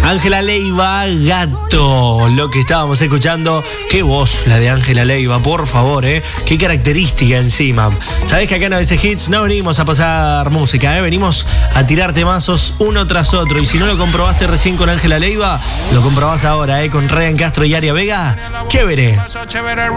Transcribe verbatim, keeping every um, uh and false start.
Ángela Leiva, Gato, lo que estábamos escuchando. Qué voz la de Ángela Leiva, por favor, ¿eh? Qué característica encima. Sabés que acá en A B C Hits no venimos a pasar música, ¿eh? Venimos a tirar temazos uno tras otro. Y si no lo comprobaste recién con Ángela Leiva, lo comprobás ahora, ¿eh? Con Ryan Castro y Aria Vega. Chévere.